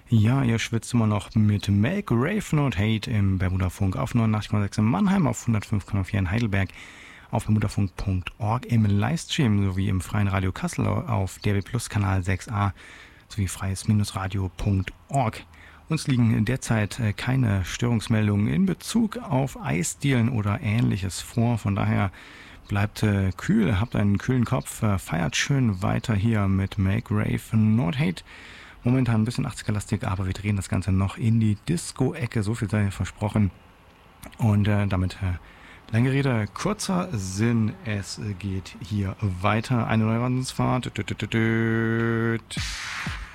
Ja, ihr schwitzt immer noch mit Make Rave Not Hate im Bermudafunk auf 89,6 in Mannheim, auf 105,4 in Heidelberg, auf bermudafunk.org im Livestream sowie im Freien Radio Kassel auf DAB Plus Kanal 6a sowie freies-radio.org. Uns liegen derzeit keine Störungsmeldungen in Bezug auf Eisdielen oder Ähnliches vor. Von daher bleibt kühl, habt einen kühlen Kopf, feiert schön weiter hier mit Make Rave Not Hate. Momentan ein bisschen 80er-lastig, aber wir drehen das Ganze noch in die Disco-Ecke, so viel sei versprochen. Und damit lange Rede, kurzer Sinn, es geht hier weiter. Eine neue Wahnsinnsfahrt.